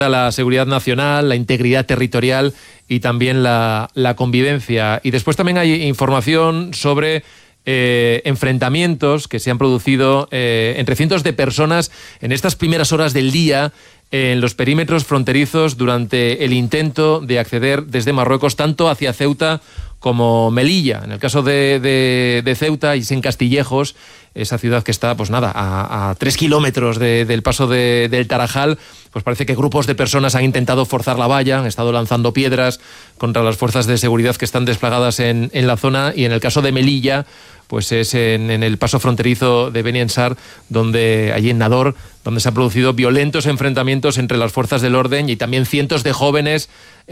la seguridad nacional, la integridad territorial y también la convivencia. Y después también hay información sobre enfrentamientos que se han producido entre cientos de personas en estas primeras horas del día en los perímetros fronterizos durante el intento de acceder desde Marruecos tanto hacia Ceuta como Melilla. En el caso de Ceuta y en Castillejos, esa ciudad que está, pues nada, a 3 kilómetros del paso del Tarajal, pues parece que grupos de personas han intentado forzar la valla, han estado lanzando piedras contra las fuerzas de seguridad que están desplegadas en la zona. Y en el caso de Melilla, pues es en el paso fronterizo de Beni Ansar, donde allí en Nador, donde se han producido violentos enfrentamientos entre las fuerzas del orden y también cientos de jóvenes,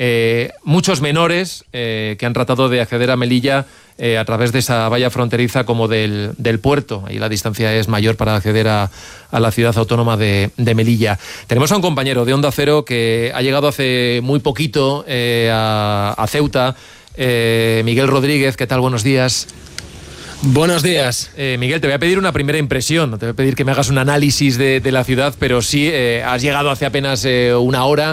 muchos menores, que han tratado de acceder a Melilla a través de esa valla fronteriza como del puerto. Ahí la distancia es mayor para acceder a la ciudad autónoma de Melilla. Tenemos a un compañero de Onda Cero que ha llegado hace muy poquito a Ceuta, Miguel Rodríguez. ¿Qué tal? Buenos días. Buenos días. Miguel, te voy a pedir una primera impresión, no te voy a pedir que me hagas un análisis de la ciudad, pero sí, has llegado hace apenas una hora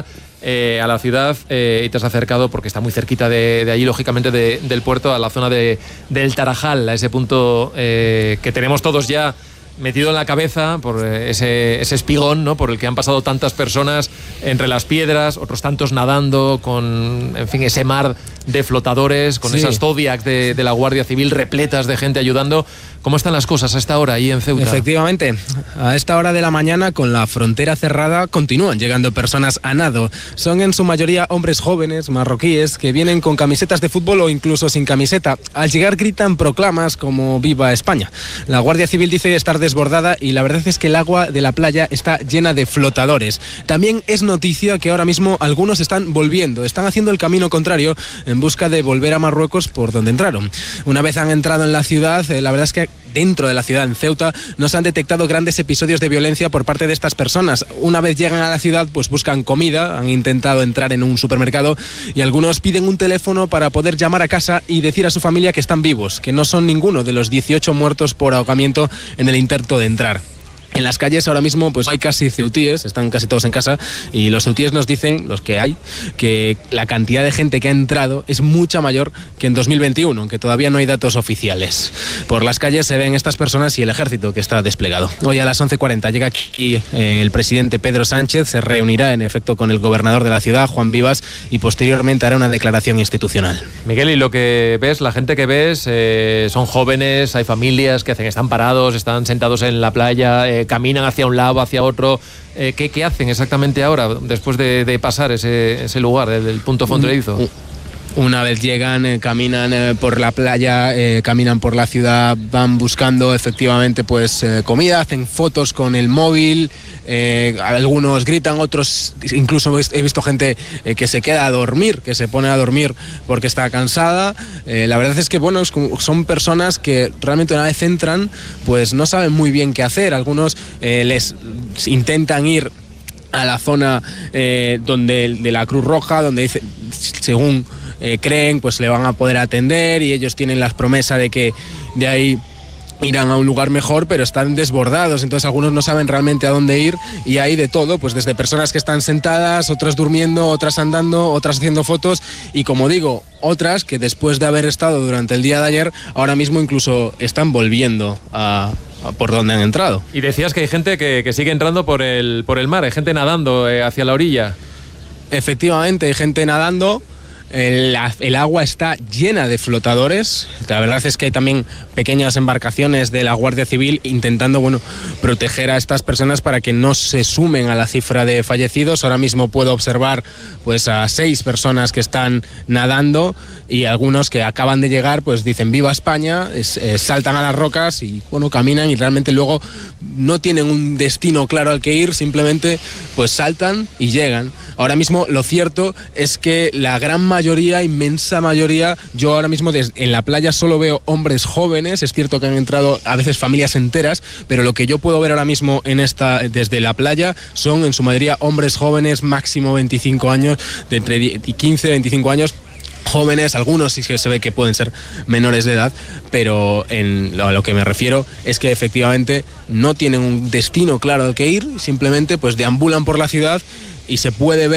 a la ciudad y te has acercado, porque está muy cerquita de allí, lógicamente, del puerto, a la zona del Tarajal, a ese punto que tenemos todos ya metido en la cabeza por ese espigón, ¿no?, por el que han pasado tantas personas entre las piedras, otros tantos nadando con, en fin, ese mar de flotadores, con esas Zodiacs de la Guardia Civil repletas de gente ayudando. ¿Cómo están las cosas a esta hora ahí en Ceuta? Efectivamente, a esta hora de la mañana, con la frontera cerrada, continúan llegando personas a nado. Son en su mayoría hombres jóvenes, marroquíes, que vienen con camisetas de fútbol o incluso sin camiseta. Al llegar gritan proclamas como «Viva España». La Guardia Civil dice estar desbordada y la verdad es que el agua de la playa está llena de flotadores. También es noticia que ahora mismo algunos están volviendo, están haciendo el camino contrario en busca de volver a Marruecos por donde entraron. Una vez han entrado en la ciudad, la verdad es que dentro de la ciudad, en Ceuta, no se han detectado grandes episodios de violencia por parte de estas personas. Una vez llegan a la ciudad, pues buscan comida, han intentado entrar en un supermercado y algunos piden un teléfono para poder llamar a casa y decir a su familia que están vivos, que no son ninguno de los 18 muertos por ahogamiento en el intento de entrar. En las calles ahora mismo pues hay casi ceutíes, están casi todos en casa, y los ceutíes nos dicen, los que hay, que la cantidad de gente que ha entrado es mucha mayor que en 2021, aunque todavía no hay datos oficiales. Por las calles se ven estas personas y el ejército que está desplegado. Hoy a las 11:40 llega aquí el presidente Pedro Sánchez, se reunirá en efecto con el gobernador de la ciudad, Juan Vivas, y posteriormente hará una declaración institucional. Miguel, y lo que ves, la gente que ves, son jóvenes, hay familias que están parados, están sentados en la playa, caminan hacia un lado, hacia otro. ¿Qué hacen exactamente ahora, después de pasar ese lugar, el punto fronterizo? Una vez llegan, caminan por la playa, caminan por la ciudad, van buscando efectivamente pues comida, hacen fotos con el móvil, algunos gritan, otros incluso he visto gente que se queda a dormir, que se pone a dormir porque está cansada. La verdad es que bueno, son personas que realmente una vez entran pues no saben muy bien qué hacer. Algunos les intentan ir a la zona donde de la Cruz Roja, donde dice, según creen, pues le van a poder atender, y ellos tienen la promesa de que de ahí irán a un lugar mejor, pero están desbordados, entonces algunos no saben realmente a dónde ir, y hay de todo, pues desde personas que están sentadas, otras durmiendo, otras andando, otras haciendo fotos, y como digo, otras que después de haber estado durante el día de ayer, ahora mismo incluso están volviendo a por donde han entrado. Y decías que hay gente que sigue entrando por el mar, hay gente nadando hacia la orilla. Efectivamente, hay gente nadando. El agua está llena de flotadores. La verdad es que hay también pequeñas embarcaciones de la Guardia Civil intentando proteger a estas personas para que no se sumen a la cifra de fallecidos. Ahora mismo puedo observar pues a 6 personas que están nadando, y algunos que acaban de llegar pues dicen «Viva España», saltan a las rocas y caminan, y realmente luego no tienen un destino claro al que ir, simplemente pues saltan y llegan. Ahora mismo lo cierto es que la gran mayoría, inmensa mayoría, yo ahora mismo en la playa solo veo hombres jóvenes. Es cierto que han entrado a veces familias enteras, pero lo que yo puedo ver ahora mismo desde la playa son en su mayoría hombres jóvenes, máximo 25 años, de entre 15 y 25 años. Jóvenes, algunos sí que se ve que pueden ser menores de edad, pero a lo que me refiero es que efectivamente no tienen un destino claro al que ir, simplemente pues deambulan por la ciudad y se puede ver